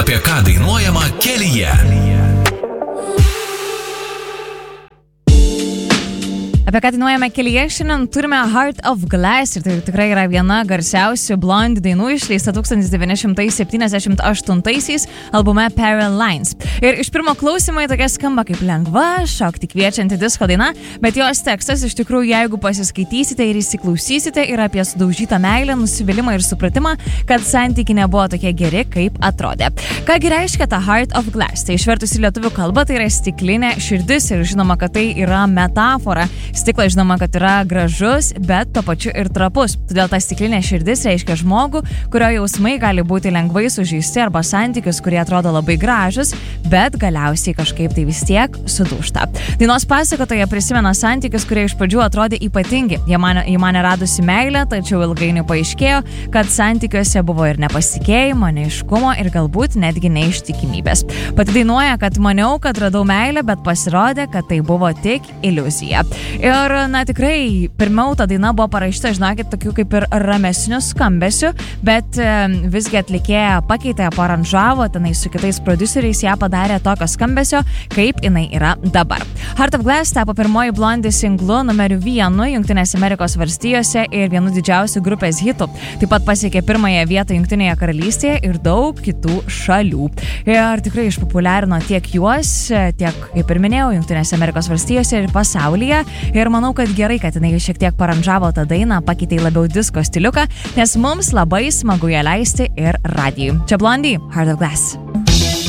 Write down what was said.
Apie ką dainuojama kelyje. Apie ką dainuojame kelyje, šiandien turime Heart of Glass ir tai tikrai yra viena garsiausių Blondie dainų, išleista 1978 albume Parallel Lines. Ir iš pirmo klausimo tokia skamba kaip lengva, šokti kviečianti disko daina, bet jos tekstas iš tikrųjų, jeigu pasiskaitysite ir įsiklausysite, yra apie sudaužytą meilę, nusivylimą ir supratimą, kad santykiai nebuvo tokie geri, kaip atrodė. Kągi reiškia ta Heart of Glass? Tai išvertus į lietuvių kalbą tai yra stiklinė širdis ir žinoma, kad tai yra metafora. Stiklas žinoma, kad yra gražus, bet tuo pačiu ir trapus. Todėl ta stiklinė širdis reiškia žmogų, kurio jausmai gali būti lengvai sužeisti arba santykius, kurie atrodo labai gražus, bet galiausiai kažkaip tai vis tiek sudūžta. Dainos pasakotoja prisimena santykius, kurie iš pradžių atrodė ypatingi. Jie mane radusi meilę, tačiau ilgainiui paaiškėjo, kad santykiuose buvo ir nepasitikėjimo, neaiškumo ir galbūt netgi neištikimybės. Pati dainuoja, kad maniau, kad radau meilę, bet pasirodė, kad tai buvo tik iliuzija. Ir, tikrai, pirmiau ta daina buvo parašyta, žinokit, tokių kaip ir ramesnių skambesių, bet visgi atlikėja pakeitė, paranžavo, tenai su kitais prodiuseriais ją padarė tokio skambesio, kaip jinai yra dabar. Heart of Glass tapo pirmoji Blondie singlu numeriu 1 Jungtinėse Amerikos valstijose ir vienu didžiausių grupės hitų. Taip pat pasiekė pirmąją vietą Jungtinėje karalystėje ir daug kitų šalių. Ir tikrai išpopuliarino tiek juos, tiek, kaip ir minėjau, Jungtinėse Amerikos valstijose ir pasaulyje. Ir manau, kad gerai, kad jinai šiek tiek paranžavo tą dainą, pakeitė labiau disko stiliuką, nes mums labai smagu ją leisti ir radijui. Čia Blondie, Heart of Glass.